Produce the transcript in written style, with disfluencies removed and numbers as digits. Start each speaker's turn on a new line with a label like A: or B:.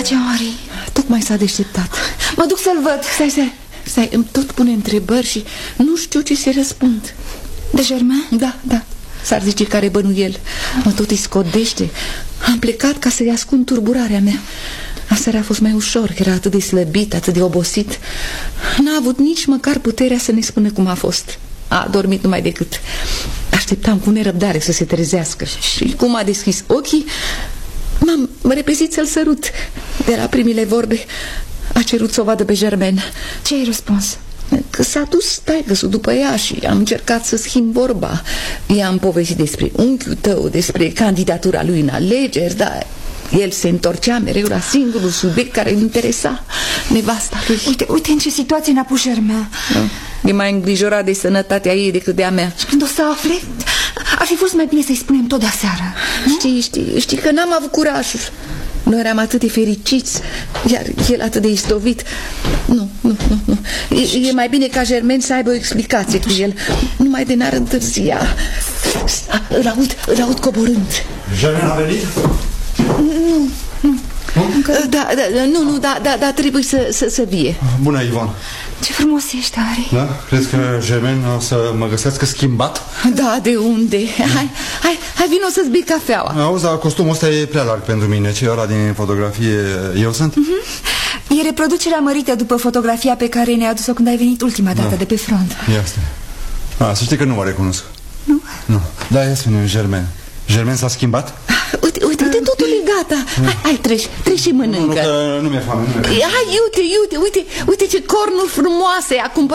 A: face Henri?
B: Tocmai s-a deșteptat.
A: Mă duc să-l văd.
B: Stai, îmi tot pune întrebări și nu știu ce să răspund.
A: De Germain?
B: Da. S-ar zice că are bănuiel. Mă tot îi scodește. Am plecat ca să-i ascund turburarea mea. Aseară a fost mai ușor, că era atât de slăbit, atât de obosit. N-a avut nici măcar puterea să ne spună cum a fost. A dormit numai decât. Așteptam cu nerăbdare să se trezească. Și cum a deschis ochii, m-am repezit să-l sărut. De la primele vorbe a cerut să o vadă pe Germain.
A: Ce ai răspuns?
B: Că s-a dus taicăsul după ea și am încercat să schimb vorba. I-am povestit despre unchiul tău, despre candidatura lui în alegeri, dar el se întorcea mereu la singurul subiect care îl interesa, nevasta lui.
A: Uite în ce situație ne-a pus Germain.
B: E mai îngrijorat de sănătatea ei decât de a mea.
A: Și când o să afle, ar fi fost mai bine să-i spunem tot de-aseară.
B: Știi că n-am avut curajul. Noi eram atât de fericiți, iar el atât de istovit. Nu. E mai bine ca Germain să aibă o explicație cu el. Numai de n-ar întârzia. Îl aud coborând.
C: Germain a venit?
B: Nu. Da, trebuie să vie.
C: Bună, Ivon.
A: Ce frumos ești, Henri.
C: Da? Crezi că Germain o să mă găsească schimbat?
B: Da, de unde? Hai, vino să-ți bei cafeaua.
C: Auzi, dar costumul ăsta e prea larg pentru mine. Ce ăla din fotografie eu sunt?
A: E reproducerea mărită după fotografia pe care ne-ai adus-o când ai venit ultima dată de pe front.
C: Ia asta. Să știi că nu mă recunosc.
A: Nu?
C: Da, ia spune, Germain s-a schimbat?
B: Uite, totul e gata. Hai, treci și mănâncă.
C: Nu mi-e foame.
B: Hai, uite ce cornuri frumoase a cumpărat